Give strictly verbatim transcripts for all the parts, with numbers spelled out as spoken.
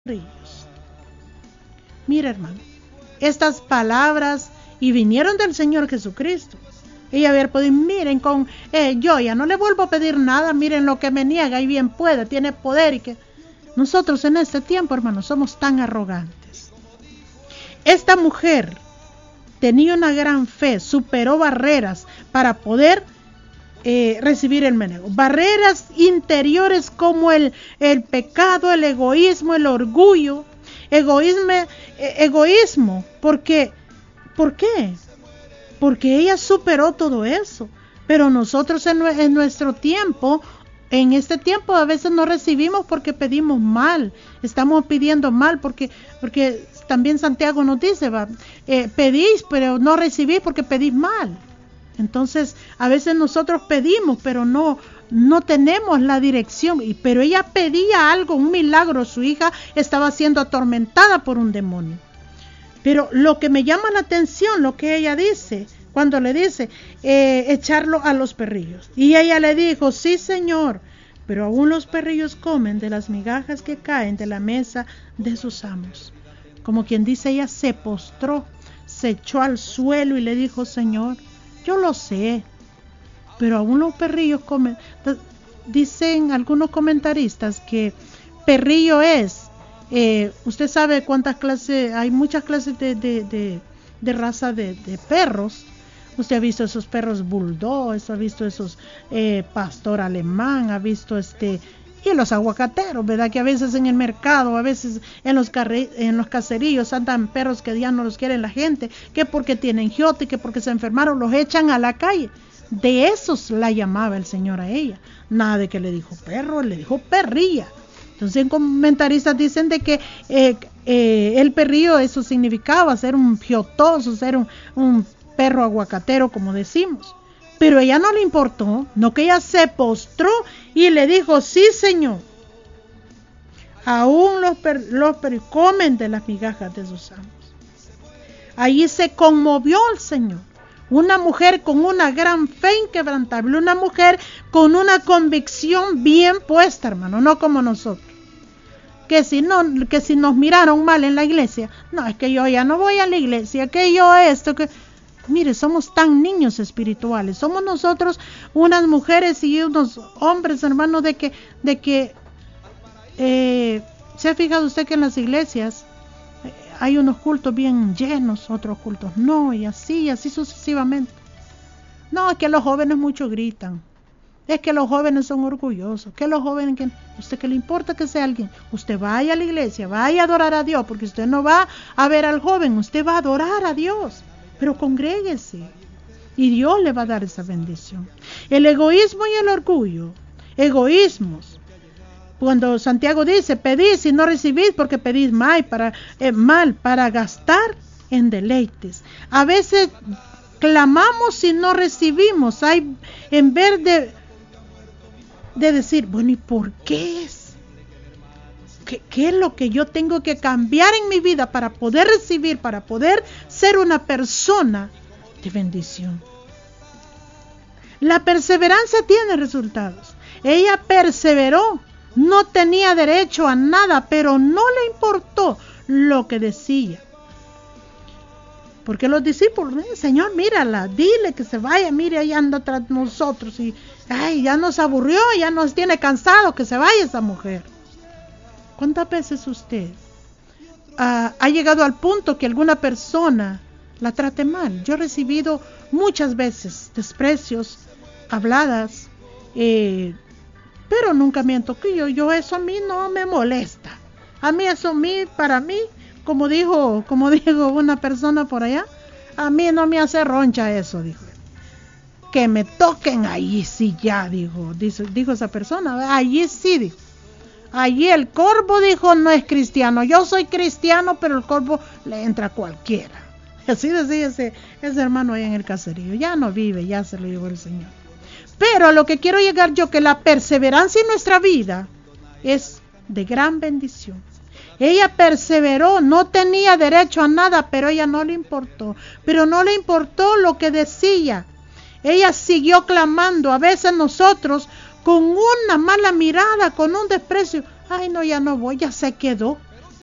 perrillos. Mira, hermano, estas palabras y vinieron del Señor Jesucristo. Y a ver, pues miren, con eh, yo ya no le vuelvo a pedir nada, miren lo que me niega y bien puede, tiene poder. Y que nosotros en este tiempo, hermanos, somos tan arrogantes. Esta mujer tenía una gran fe, superó barreras para poder eh, recibir el meneo. Barreras interiores como el, el pecado, el egoísmo, el orgullo. Egoísmo, eh, egoísmo, porque, ¿por qué? Porque ella superó todo eso. Pero nosotros en, en nuestro tiempo, en este tiempo a veces no recibimos porque pedimos mal. Estamos pidiendo mal porque, porque también Santiago nos dice, va, eh, pedís pero no recibís porque pedís mal. Entonces a veces nosotros pedimos pero no, no tenemos la dirección. Y, pero ella pedía algo, un milagro. Su hija estaba siendo atormentada por un demonio. Pero lo que me llama la atención, lo que ella dice, cuando le dice, eh, echarlo a los perrillos. Y ella le dijo, sí señor, pero aún los perrillos comen de las migajas que caen de la mesa de sus amos. Como quien dice, ella se postró, se echó al suelo y le dijo, Señor, yo lo sé, pero aún los perrillos comen. Dicen algunos comentaristas que perrillo es, Eh, usted sabe cuántas clases, hay muchas clases de, de, de, de raza de, de perros. Usted ha visto esos perros bulldog, ha visto esos eh, pastor alemán, ha visto este, y los aguacateros, ¿verdad? Que a veces en el mercado, a veces en los, carre, en los caseríos andan perros que ya no los quiere la gente, que porque tienen giote, que porque se enfermaron, los echan a la calle. De esos la llamaba el Señor a ella. Nada de que le dijo perro, le dijo perrilla. Entonces comentaristas dicen de que eh, eh, el perrillo eso significaba ser un fiotoso, ser un, un perro aguacatero como decimos. Pero a ella no le importó, no, que ella se postró y le dijo, sí señor, aún los, per, los perrillos comen de las migajas de sus amos. Allí se conmovió el Señor. Una mujer con una gran fe inquebrantable, una mujer con una convicción bien puesta, hermano, no como nosotros. Que si no, que si nos miraron mal en la iglesia, no, es que yo ya no voy a la iglesia, que yo esto, que... Mire, somos tan niños espirituales, somos nosotros unas mujeres y unos hombres, hermanos, de que, de que, eh, ¿se ha fijado usted que en las iglesias hay unos cultos bien llenos, otros cultos no, y así, y así sucesivamente? No, es que los jóvenes mucho gritan, es que los jóvenes son orgullosos, que los jóvenes, que usted que le importa que sea alguien, usted vaya a la iglesia, vaya a adorar a Dios, porque usted no va a ver al joven, usted va a adorar a Dios, pero congréguese, y Dios le va a dar esa bendición. El egoísmo y el orgullo, egoísmos. Cuando Santiago dice, pedís y no recibís porque pedís mal para, eh, mal para gastar en deleites. A veces clamamos y no recibimos. Hay, en vez de, de decir, bueno, ¿y por qué es? ¿Qué, ¿Qué es lo que yo tengo que cambiar en mi vida para poder recibir, para poder ser una persona de bendición? La perseverancia tiene resultados. Ella perseveró. No tenía derecho a nada, pero no le importó lo que decía. Porque los discípulos, Señor, mírala, dile que se vaya, mire, ahí anda tras nosotros. Y ay, ya nos aburrió, ya nos tiene cansado, que se vaya esa mujer. ¿Cuántas veces usted uh, ha llegado al punto que alguna persona la trate mal? Yo he recibido muchas veces desprecios, habladas, eh, pero nunca miento que yo, yo eso a mí no me molesta. A mí eso a mí, para mí, como dijo, como dijo una persona por allá, a mí no me hace roncha eso, dijo. Que me toquen allí sí ya, dijo, dijo, dijo esa persona, allí sí, dijo. Allí el corvo, dijo, no es cristiano. Yo soy cristiano, pero el corvo le entra a cualquiera. Así decía ese, ese hermano ahí en el caserío. Ya no vive, ya se lo llevó el Señor. Pero a lo que quiero llegar yo, que la perseverancia en nuestra vida es de gran bendición. Ella perseveró, no tenía derecho a nada, pero ella no le importó. Pero no le importó lo que decía. Ella siguió clamando. A veces nosotros, con una mala mirada, con un desprecio, ay no, ya no voy, ya se quedó.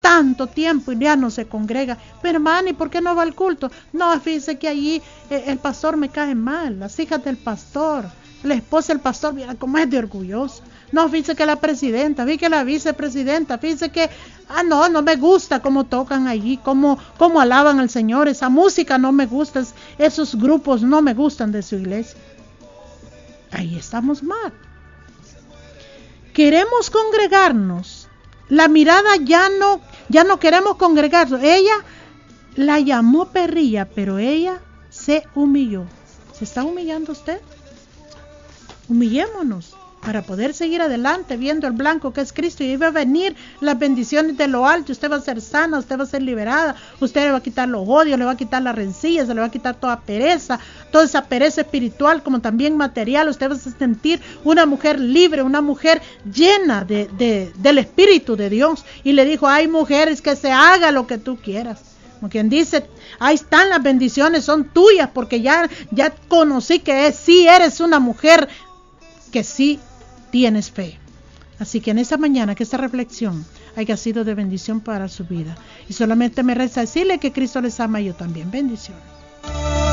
tanto tiempo y ya no se congrega. Pero hermano, ¿y por qué no va al culto? No, fíjese que allí eh, el pastor me cae mal, las hijas del pastor, la esposa del pastor, mira cómo es de orgullosa. No, fíjese que la presidenta, fíjese que la vicepresidenta, fíjese que, ah, no, no me gusta cómo tocan allí, cómo, cómo alaban al Señor, esa música no me gusta, esos grupos no me gustan de su iglesia. Ahí estamos mal. Queremos congregarnos, la mirada ya no, ya no queremos congregarnos. Ella la llamó perrilla, pero ella se humilló. ¿Se está humillando usted? Humillémonos para poder seguir adelante viendo el blanco que es Cristo, y ahí va a venir las bendiciones de lo alto. Usted va a ser sana, usted va a ser liberada, usted le va a quitar los odios, le va a quitar las rencillas, se le va a quitar toda pereza, toda esa pereza espiritual como también material. Usted va a sentir una mujer libre, una mujer llena de, de, del Espíritu de Dios. Y le dijo, hay mujeres, que se haga lo que tú quieras. Como quien dice, ahí están las bendiciones, son tuyas, porque ya, ya conocí que es, sí eres una mujer que sí tienes fe. Así que en esta mañana, que esta reflexión haya sido de bendición para su vida. Y solamente me resta decirle que Cristo les ama y yo también. Bendiciones.